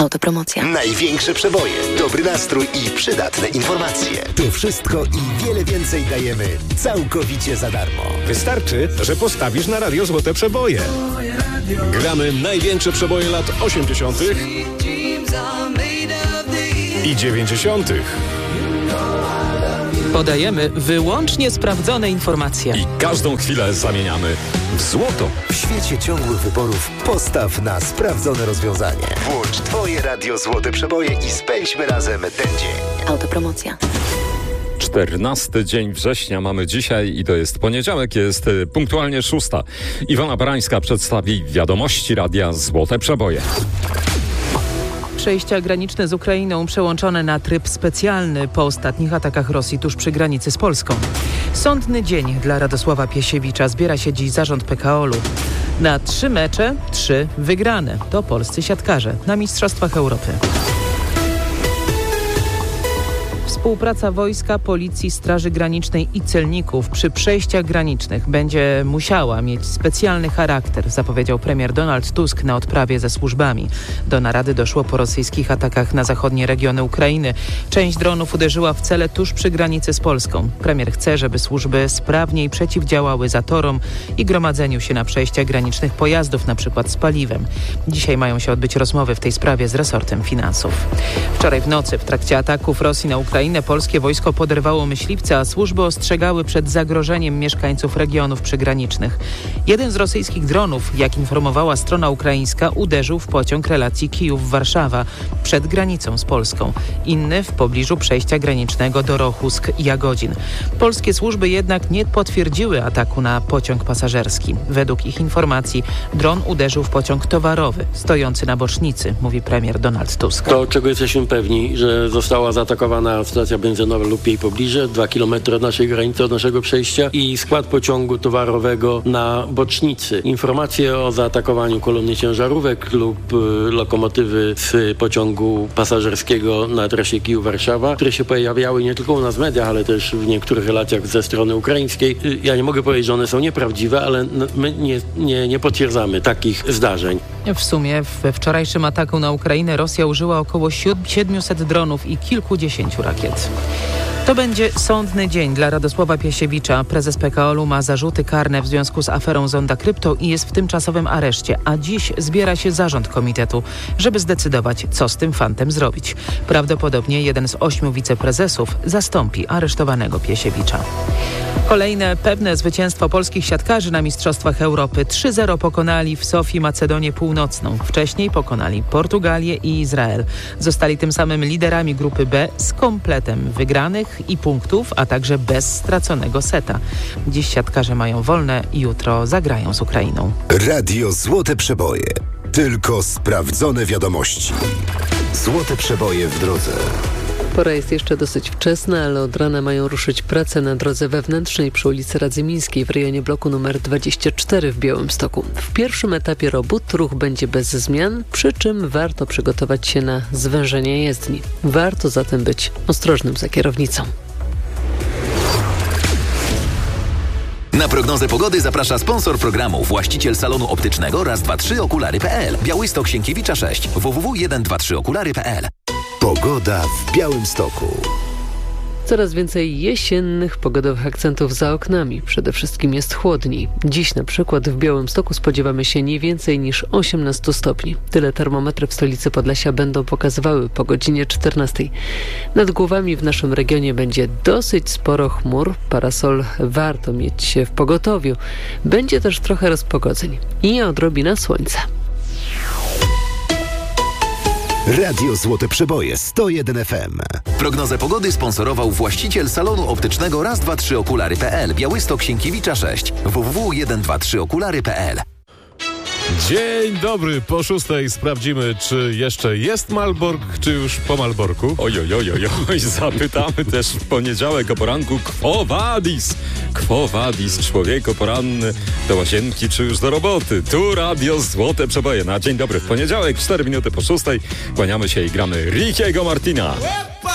Autopromocja. Największe przeboje, dobry nastrój i przydatne informacje. To wszystko i wiele więcej dajemy całkowicie za darmo. Wystarczy, że postawisz na radio Złote Przeboje. Gramy największe przeboje lat 80. i 90. Podajemy wyłącznie sprawdzone informacje. I każdą chwilę zamieniamy w złoto. W świecie ciągłych wyborów postaw na sprawdzone rozwiązanie. Włącz Twoje radio Złote Przeboje i spędźmy razem ten dzień. Autopromocja. 14 dzień września mamy dzisiaj i to jest poniedziałek, jest punktualnie 6. Iwona Barańska przedstawi wiadomości radia Złote Przeboje. Przejścia graniczne z Ukrainą przełączone na tryb specjalny po ostatnich atakach Rosji tuż przy granicy z Polską. Sądny dzień dla Radosława Piesiewicza. Zbiera się dziś zarząd PKOL-u. Na 3 mecze 3 wygrane. To polscy siatkarze na Mistrzostwach Europy. Współpraca wojska, policji, Straży Granicznej i celników przy przejściach granicznych będzie musiała mieć specjalny charakter, zapowiedział premier Donald Tusk na odprawie ze służbami. Do narady doszło po rosyjskich atakach na zachodnie regiony Ukrainy. Część dronów uderzyła w cele tuż przy granicy z Polską. Premier chce, żeby służby sprawniej przeciwdziałały zatorom i gromadzeniu się na przejściach granicznych pojazdów, np. z paliwem. Dzisiaj mają się odbyć rozmowy w tej sprawie z resortem finansów. Wczoraj w nocy w trakcie ataków Rosji na Ukrainę polskie wojsko poderwało myśliwce, a służby ostrzegały przed zagrożeniem mieszkańców regionów przygranicznych. Jeden z rosyjskich dronów, jak informowała strona ukraińska, uderzył w pociąg relacji Kijów-Warszawa przed granicą z Polską. Inny w pobliżu przejścia granicznego Dorochusk-Jagodzin. Polskie służby jednak nie potwierdziły ataku na pociąg pasażerski. Według ich informacji dron uderzył w pociąg towarowy stojący na bocznicy, mówi premier Donald Tusk. To, czego jesteśmy pewni, że została zaatakowana stacja benzynowa lub jej pobliże, 2 km od naszej granicy, od naszego przejścia i skład pociągu towarowego na bocznicy. Informacje o zaatakowaniu kolumny ciężarówek lub lokomotywy z pociągu pasażerskiego na trasie Kijów-Warszawa, które się pojawiały nie tylko u nas w mediach, ale też w niektórych relacjach ze strony ukraińskiej. Ja nie mogę powiedzieć, że one są nieprawdziwe, ale my nie potwierdzamy takich zdarzeń. W sumie we wczorajszym ataku na Ukrainę Rosja użyła około 700 dronów i kilkudziesięciu rakiet. To będzie sądny dzień dla Radosława Piesiewicza. Prezes PKOL-u ma zarzuty karne w związku z aferą Zonda Krypto i jest w tymczasowym areszcie, a dziś zbiera się zarząd komitetu, żeby zdecydować, co z tym fantem zrobić. Prawdopodobnie jeden z 8 wiceprezesów zastąpi aresztowanego Piesiewicza. Kolejne pewne zwycięstwo polskich siatkarzy na Mistrzostwach Europy. 3-0 pokonali w Sofii Macedonię Północną. Wcześniej pokonali Portugalię i Izrael. Zostali tym samym liderami grupy B z kompletem wygranych i punktów, a także bez straconego seta. Dziś siatkarze mają wolne i jutro zagrają z Ukrainą. Radio Złote Przeboje. Tylko sprawdzone wiadomości. Złote Przeboje w drodze. Pora jest jeszcze dosyć wczesna, ale od rana mają ruszyć prace na drodze wewnętrznej przy ulicy Radzymińskiej w rejonie bloku numer 24 w Białymstoku. W pierwszym etapie robót ruch będzie bez zmian, przy czym warto przygotować się na zwężenie jezdni. Warto zatem być ostrożnym za kierownicą. Na prognozę pogody zaprasza sponsor programu, właściciel salonu optycznego Raz, 2, 3 okulary.pl. Białystok Sienkiewicza 6 www.123okulary.pl. Pogoda w Białymstoku. Coraz więcej jesiennych pogodowych akcentów za oknami. Przede wszystkim jest chłodniej. Dziś na przykład w Białymstoku spodziewamy się nie więcej niż 18 stopni. Tyle termometry w stolicy Podlasia będą pokazywały po godzinie 14. Nad głowami w naszym regionie będzie dosyć sporo chmur. Parasol warto mieć w pogotowiu. Będzie też trochę rozpogodzeń i odrobina słońca. Radio Złote Przeboje 101 FM. Prognozę pogody sponsorował właściciel salonu optycznego Raz, 2, 3 okulary.pl. Białystok Sienkiewicza 6 www.123okulary.pl. Dzień dobry, po 6 sprawdzimy, czy jeszcze jest Malbork, czy już po Malborku. Oj, zapytamy też w poniedziałek o poranku Quo Vadis, człowieko poranny, do łazienki, czy już do roboty. Tu Radio Złote Przeboje. Na dzień dobry w poniedziałek, 4 minuty po 6. Kłaniamy się i gramy Rickiego Martina.